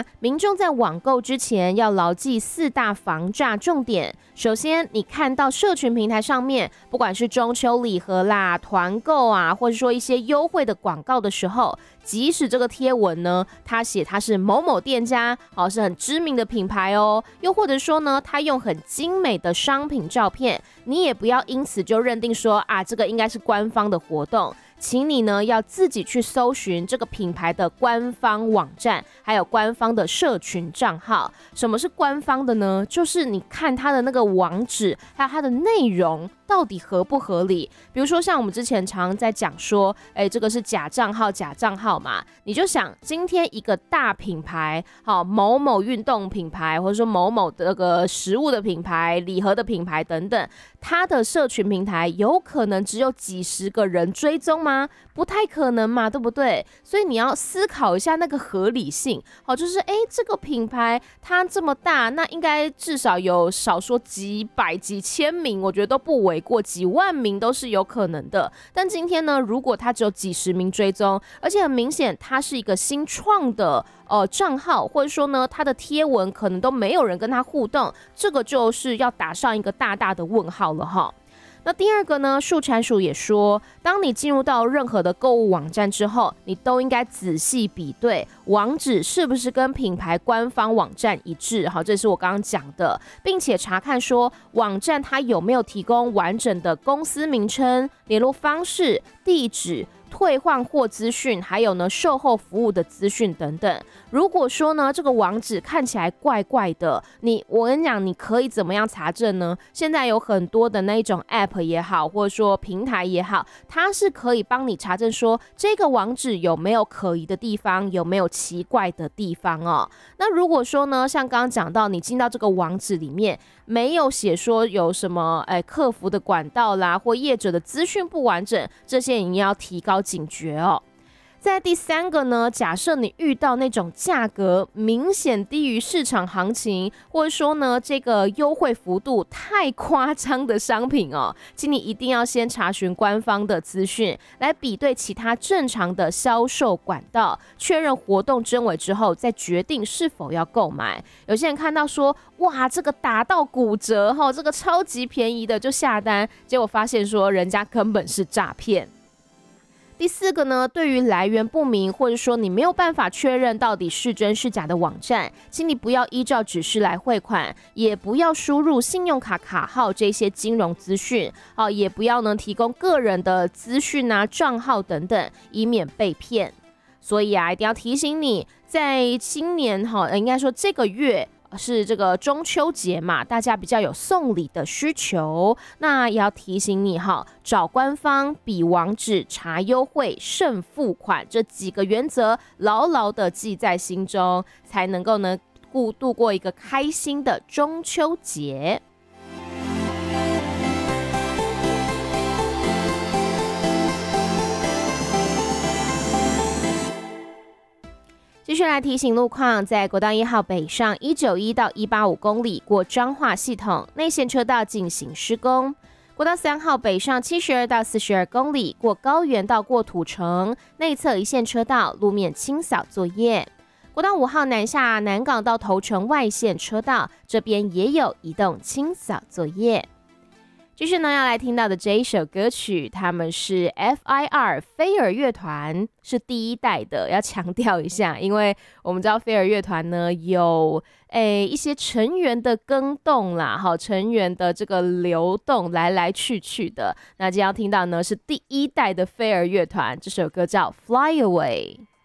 民众在网购之前要牢记4大防诈重点。首先，你看到社群平台上面，不管是中秋礼盒啦、团购啊，或者说一些优惠的广告的时候，即使这个贴文呢，他写他是某某店家，是很知名的品牌哦，又或者说呢，他用很精美的商品照片，你也不要因此就认定说啊，这个应该是官方的活动。请你呢要自己去搜寻这个品牌的官方网站，还有官方的社群账号。什么是官方的呢？就是你看它的那个网址，还有它的内容到底合不合理。比如说像我们之前常在讲说，这个是假账号嘛，你就想今天一个大品牌，某某运动品牌，或者说某某这个食物的品牌、礼盒的品牌等等，它的社群平台有可能只有几十个人追踪吗？不太可能嘛，对不对？所以你要思考一下那个合理性。就是这个品牌它这么大，那应该至少有少说几百几千名，我觉得都不为过，几万名都是有可能的。但今天呢，如果它只有几十名追踪，而且很明显它是一个新创的账号，或者说呢，他的贴文可能都没有人跟他互动，这个就是要打上一个大大的问号了哈。那第二个呢，树产署也说，当你进入到任何的购物网站之后，你都应该仔细比对网址是不是跟品牌官方网站一致，好，这是我刚刚讲的，并且查看说网站它有没有提供完整的公司名称、联络方式、地址、退换货资讯，还有呢售后服务的资讯等等。如果说呢这个网址看起来怪怪的，我跟你讲，你可以怎么样查证呢？现在有很多的那种 App 也好，或者说平台也好，它是可以帮你查证说这个网址有没有可疑的地方，有没有奇怪的地方哦。那如果说呢，像刚刚讲到，你进到这个网址里面没有写说有什么客服的管道啦，或业者的资讯不完整，这些你要提高警觉哦。在第三个呢，假设你遇到那种价格明显低于市场行情，或者说呢这个优惠幅度太夸张的商品哦，请你一定要先查询官方的资讯，来比对其他正常的销售管道，确认活动真伪之后，再决定是否要购买。有些人看到说，哇，这个打到骨折，这个超级便宜的就下单，结果发现说人家根本是诈骗。第四个呢，对于来源不明，或者说你没有办法确认到底是真是假的网站，请你不要依照指示来汇款，也不要输入信用卡卡号这些金融资讯，也不要呢提供个人的资讯啊、账号等等，以免被骗。所以一定要提醒你，在今年应该说这个月是这个中秋节嘛，大家比较有送礼的需求，那也要提醒你找官方、比网址、查优惠、慎付款这几个原则，牢牢的记在心中，才能够呢度过一个开心的中秋节。继续来提醒路况，在国道1号北上191到185公里过彰化系统内线车道进行施工。国道3号北上72到42公里过高原到过土城内侧一线车道路面清扫作业。国道5号南下南港到头城外线车道这边也有移动清扫作业。继续呢，要来听到的这一首歌曲，他们是 FIR 飞儿乐团，是第一代的，要强调一下，因为我们知道飞儿乐团呢有一些成员的更动啦，成员的这个流动来来去去的。那今天要听到呢是第一代的飞儿乐团，这首歌叫 Fly Away。